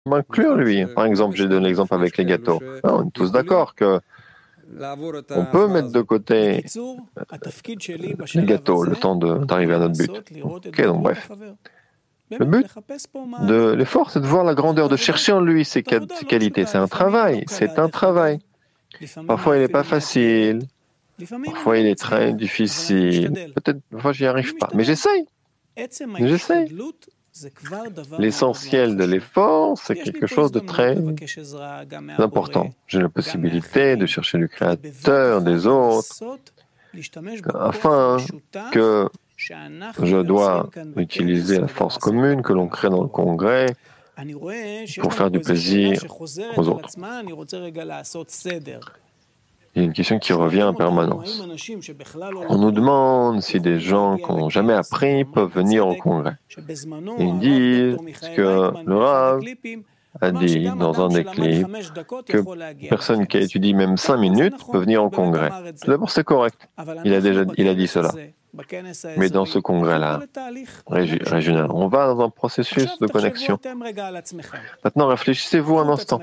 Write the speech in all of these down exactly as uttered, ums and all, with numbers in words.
M'inclure lui. Par exemple, j'ai donné l'exemple avec les gâteaux. Ah, on est tous d'accord que on peut mettre de côté les gâteaux le temps de- d'arriver à notre but. Ok, donc bref. Le but de l'effort, c'est de voir la grandeur, de chercher en lui ses, quad- ses qualités. C'est un travail, c'est un travail. Parfois, il n'est pas facile. Parfois, il est très difficile. Peut-être, parfois, j'y arrive pas. Mais j'essaye. J'essaye. L'essentiel de l'effort, c'est quelque chose de très important. J'ai la possibilité de chercher le Créateur des autres, afin que je dois utiliser la force commune que l'on crée dans le congrès pour faire du plaisir aux autres. Il y a une question qui revient en permanence. On nous demande si des gens qui n'ont jamais appris peuvent venir au congrès. Et ils disent que le Rav a dit dans un des clips que personne qui a étudié même cinq minutes peut venir au congrès. Tout d'abord, c'est correct. Il a déjà il a dit cela. Mais dans ce congrès-là, régi- régional, on va dans un processus de connexion. Maintenant, réfléchissez-vous un instant.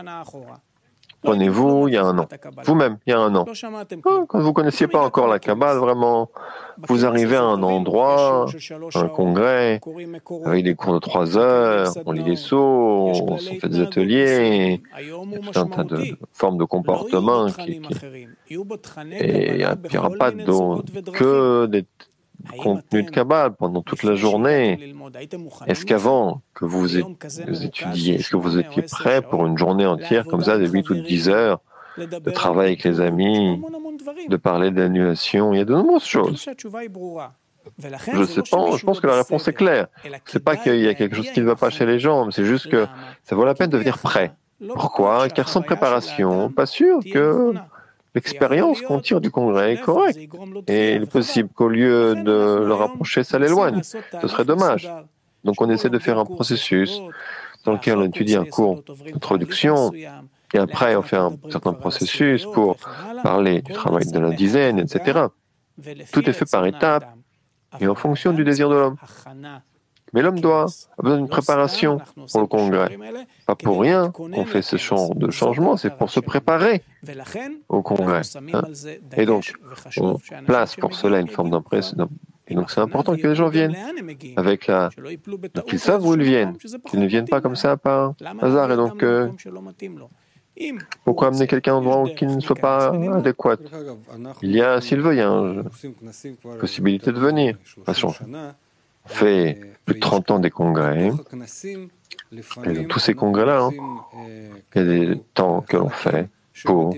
Prenez-vous il y a un an. Vous-même, il y a un an. Ah, quand vous ne connaissiez pas encore la Kabbale, vraiment, vous arrivez à un endroit, un congrès, avec des cours de trois heures, on lit des sources, on fait des ateliers, il y a tout un tas de formes de comportement qui, qui- et il n'y aura pas d'autre que des contenus de Kabbale pendant toute la journée. Est-ce qu'avant que vous, é- vous étudiez, est-ce que vous étiez prêt pour une journée entière comme ça, de huit ou dix heures, de travailler avec les amis, de parler d'annulation? Il y a de nombreuses choses. Je sais pas, je pense que la réponse est claire. C'est pas qu'il y a quelque chose qui ne va pas chez les gens, mais c'est juste que ça vaut la peine de venir prêt. Pourquoi? Car sans préparation, pas sûr que l'expérience qu'on tire du congrès est correcte. Et il est possible qu'au lieu de le rapprocher, ça l'éloigne. Ce serait dommage. Donc on essaie de faire un processus dans lequel on étudie un cours d'introduction, et après on fait un certain processus pour parler du travail de la dizaine, et cetera. Tout est fait par étapes et en fonction du désir de l'homme. Mais l'homme doit a besoin d'une préparation pour le congrès. Pas pour rien qu'on fait ce genre de changement, c'est pour se préparer au congrès. Hein. Et donc, on place pour cela une forme d'impression. Et donc, c'est important que les gens viennent avec la, qu'ils savent où ils viennent, qu'ils ne viennent pas comme ça par hasard. Et donc, euh, pourquoi amener quelqu'un à un endroit qui ne soit pas adéquat? Il y a, s'il veut, il y a une possibilité de venir. Pas changer. On fait plus de trente ans des congrès. Et dans tous ces congrès-là, hein, il y a des temps que l'on fait pour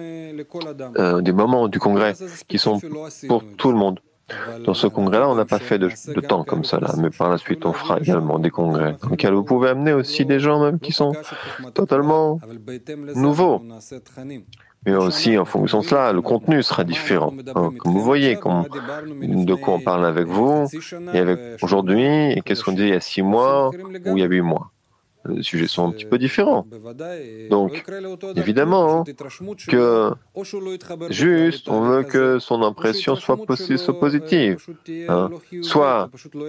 euh, des moments du congrès qui sont pour tout le monde. Dans ce congrès-là, on n'a pas fait de, de temps comme ça, là, mais par la suite, on fera également des congrès dans lesquels vous pouvez amener aussi des gens même qui sont totalement nouveaux. Mais aussi, en fonction de cela, le contenu sera différent. Hein, comme vous voyez, comme, de quoi on parle avec vous, et avec aujourd'hui, et qu'est-ce qu'on dit il y a six mois ou il y a huit mois. Les sujets sont un petit peu différents. Donc, évidemment, que juste, on veut que son impression soit, possi- soit positive. Hein. Soit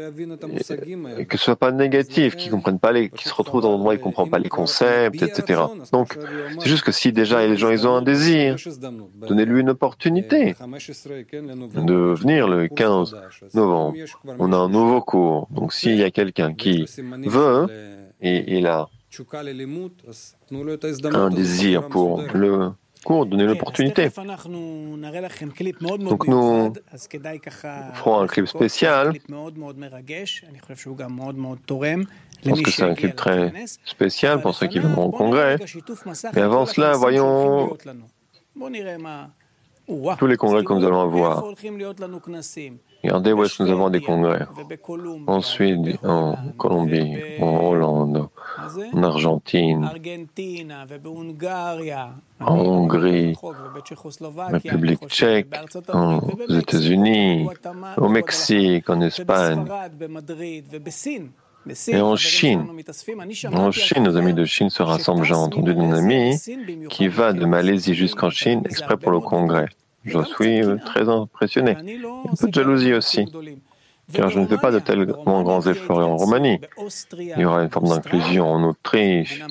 euh, que ce soit pas négatif, qu'ils comprennent pas les, qu'ils se retrouvent dans un endroit, ils comprennent pas les concepts, et cetera. Donc, c'est juste que si déjà les gens ils ont un désir, donnez-lui une opportunité de venir le quinze novembre. On a un nouveau cours. Donc, s'il y a quelqu'un qui veut et il a un désir pour le cours, donner l'opportunité. Donc nous ferons un clip spécial. Je pense que c'est un clip très spécial pour ceux qui viendront au congrès. Mais avant cela, voyons tous les congrès que nous allons avoir. Regardez où est-ce que nous avons des congrès. Ensuite, en Colombie, en Hollande, en Argentine, en Hongrie, République tchèque, aux États-Unis, au Mexique, en Espagne et en Chine. En Chine, nos amis de Chine se rassemblent. J'ai entendu d'un ami qui va de Malaisie jusqu'en Chine exprès pour le congrès. Je suis très impressionné. Un peu de jalousie aussi. car je ne fais pas de tellement grands efforts en Roumanie. Il y aura une forme d'inclusion en Autriche,